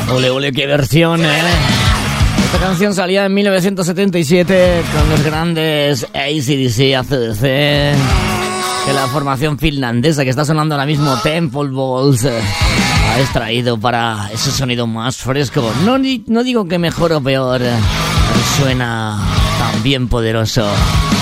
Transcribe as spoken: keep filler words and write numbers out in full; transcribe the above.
Ole, ole, qué versión, ¿eh? Esta canción salía en mil novecientos setenta y siete con los grandes A C D C, A C D C, que la formación finlandesa que está sonando ahora mismo, Temple Balls, ha extraído para ese sonido más fresco. No, no digo que mejor o peor, suena tan bien poderoso.